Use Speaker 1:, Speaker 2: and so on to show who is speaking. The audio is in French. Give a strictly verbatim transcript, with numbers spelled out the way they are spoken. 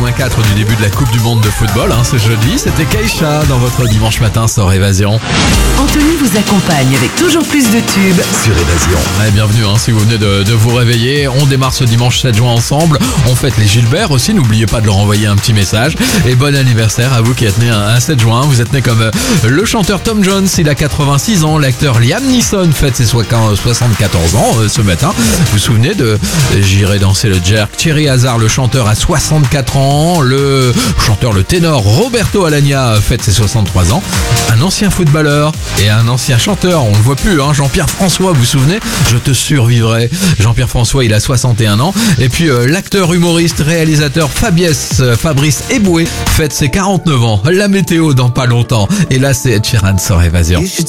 Speaker 1: quatre du début de la Coupe du Monde de football, hein, ce jeudi. C'était Keisha dans votre dimanche matin sur Évasion.
Speaker 2: Anthony vous accompagne avec toujours plus de tubes
Speaker 1: Sur Évasion. Ouais, bienvenue hein, si vous venez de, de vous réveiller. On démarre ce dimanche sept juin ensemble. On fête les Gilbert aussi. N'oubliez pas de leur envoyer un petit message. Et bon anniversaire à vous qui êtes né un, un sept juin. Vous êtes né comme euh, le chanteur Tom Jones. Il a quatre-vingt-six ans. L'acteur Liam Neeson fête ses soixante-quatorze ans euh, ce matin. Vous vous souvenez de J'irai danser le jerk. Thierry Hazard, le chanteur, a soixante-quatre ans. Le chanteur, le ténor Roberto Alagna fête ses soixante-trois ans. Un ancien footballeur et un ancien chanteur, on le voit plus, hein, Jean-Pierre François, vous vous souvenez ? Je te survivrai. Jean-Pierre François, il a soixante et un ans. Et puis euh, l'acteur, humoriste, réalisateur Fabiès, euh, Fabrice Eboué fête ses quarante-neuf ans. La météo dans pas longtemps. Et là, c'est Ed Sheeran sur Évasion.